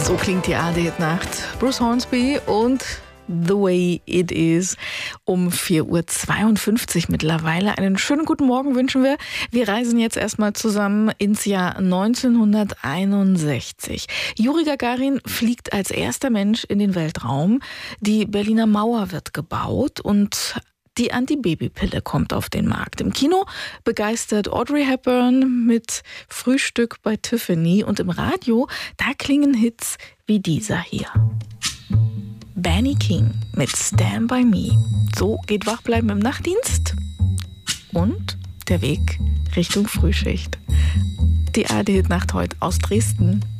So klingt die ARD-Nacht. Bruce Hornsby und The Way It Is um 4:52 Uhr mittlerweile. Einen schönen guten Morgen wünschen wir. Wir reisen jetzt erstmal zusammen ins Jahr 1961. Juri Gagarin fliegt als erster Mensch in den Weltraum. Die Berliner Mauer wird gebaut und die Antibabypille kommt auf den Markt. Im Kino begeistert Audrey Hepburn mit Frühstück bei Tiffany. Und im Radio, da klingen Hits wie dieser hier. Benny King mit Stand By Me. So geht Wachbleiben im Nachtdienst und der Weg Richtung Frühschicht. Die ARD-Nacht heute aus Dresden.